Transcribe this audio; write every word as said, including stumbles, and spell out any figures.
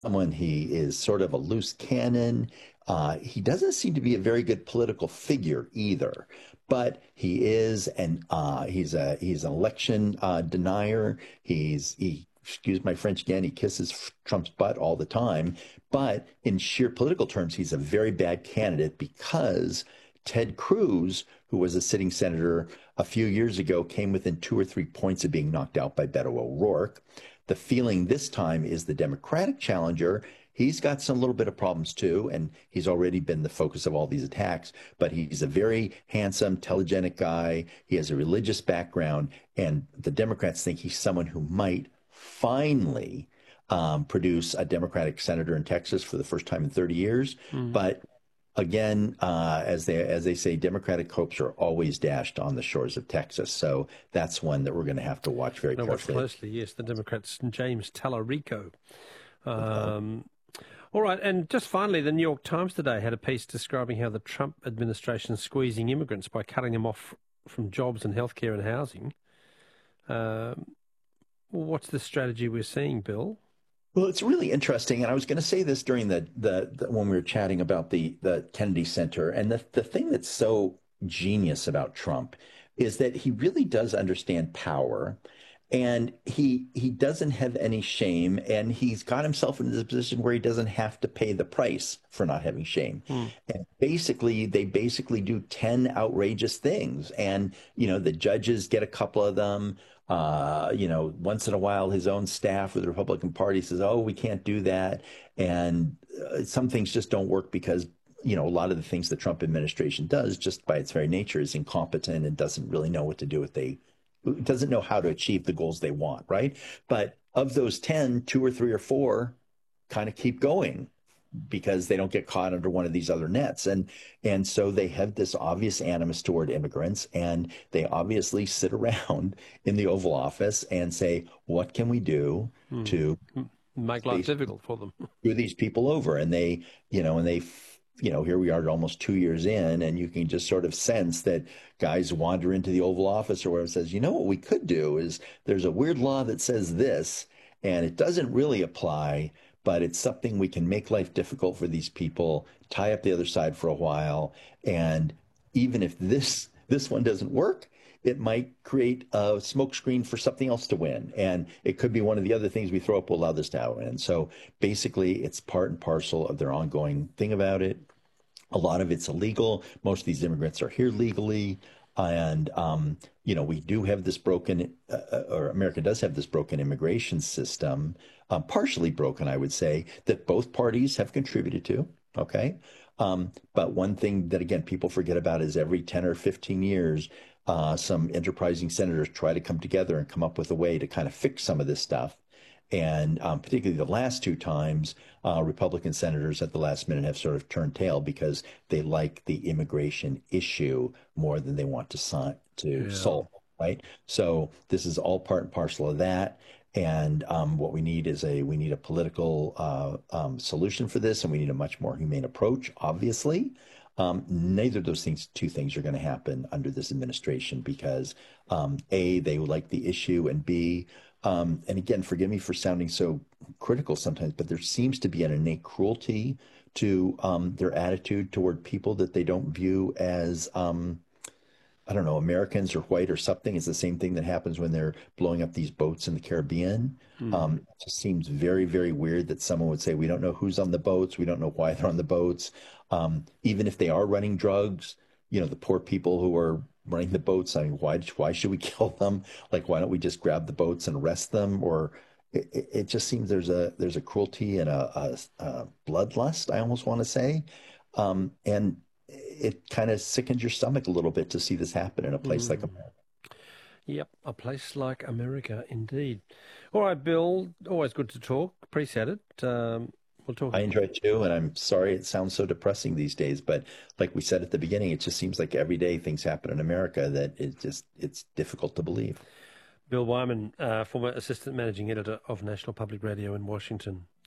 someone. He is sort of a loose cannon. Uh, he doesn't seem to be a very good political figure either, but he is an uh, he's a he's an election uh, denier. He's he excuse my French again. He kisses Trump's butt all the time. But in sheer political terms, he's a very bad candidate because Ted Cruz, who was a sitting senator a few years ago, came within two or three points of being knocked out by Beto O'Rourke. The feeling this time is the Democratic challenger. He's got some little bit of problems too, and he's already been the focus of all these attacks. But he's a very handsome, telegenic guy. He has a religious background, and the Democrats think he's someone who might finally um, produce a Democratic senator in Texas for the first time in thirty years. Mm. But again, uh, as they as they say, Democratic hopes are always dashed on the shores of Texas. So that's one that we're going to have to watch very Now carefully. watch closely, yes, the Democrats, James Tallarico. Um, all right, and just finally, the New York Times today had a piece describing how the Trump administration is squeezing immigrants by cutting them off from jobs and healthcare and housing. Um, what's the strategy we're seeing, Bill? Well, it's really interesting, and I was going to say this during the, the, the when we were chatting about the the Kennedy Center, and the the thing that's so genius about Trump is that he really does understand power, and he he doesn't have any shame, and he's got himself into this position where he doesn't have to pay the price for not having shame. Hmm. And basically, they basically do ten outrageous things, and you know the judges get a couple of them. Uh, you know, once in a while, his own staff with the Republican Party says, "Oh, we can't do that," and uh, some things just don't work because you know a lot of the things the Trump administration does, just by its very nature, is incompetent and doesn't really know what to do with they doesn't know how to achieve the goals they want, right? But of those ten, two or three or four kind of keep going because they don't get caught under one of these other nets. And and so they have this obvious animus toward immigrants, and they obviously sit around in the Oval Office and say, what can we do Hmm. to Make life difficult for them? screw these people over? And they, you know, and they, you know, here we are almost two years in, and you can just sort of sense that guys wander into the Oval Office or where it says, you know, what we could do is there's a weird law that says this, and it doesn't really apply, but it's something we can make life difficult for these people, tie up the other side for a while. And even if this this one doesn't work, it might create a smokescreen for something else to win. And it could be one of the other things we throw up will allow this to happen. So basically, it's part and parcel of their ongoing thing about it. A lot of it's illegal. Most of these immigrants are here legally. And, um, you know, we do have this broken, uh, or America does have this broken immigration system, um, partially broken, I would say, that both parties have contributed to. Okay. Um, but one thing that, again, people forget about is every ten or fifteen years, uh, some enterprising senators try to come together and come up with a way to kind of fix some of this stuff. And um, particularly the last two times, uh, Republican senators at the last minute have sort of turned tail because they like the immigration issue more than they want to, si- to Yeah. solve, right? So this is all part and parcel of that. And um, what we need is a we need a political uh, um, solution for this, and we need a much more humane approach. Obviously, um, neither of those things, two things, are going to happen under this administration because um, a they like the issue, and b um, and again, forgive me for sounding so critical sometimes, but there seems to be an innate cruelty to um, their attitude toward people that they don't view as, um, I don't know, Americans or white or something. It's the same thing that happens when they're blowing up these boats in the Caribbean. Hmm. Um, it just seems very, very weird that someone would say, we don't know who's on the boats. We don't know why they're on the boats. Um, even if they are running drugs, you know, the poor people who are running the boats, I mean, why, why should we kill them? Like, why don't we just grab the boats and arrest them? Or it, it it just seems there's a there's a cruelty and a, a, a bloodlust, I almost want to say. Um, and it kind of sickens your stomach a little bit to see this happen in a place like Hmm. America. Yep, a place like America, indeed. All right, Bill, always good to talk. Appreciate it. Um, we'll talk. I enjoy it too, and I'm sorry it sounds so depressing these days, but like we said at the beginning, it just seems like every day things happen in America that it just it's difficult to believe. Bill Wyman, uh, former Assistant Managing Editor of National Public Radio in Washington.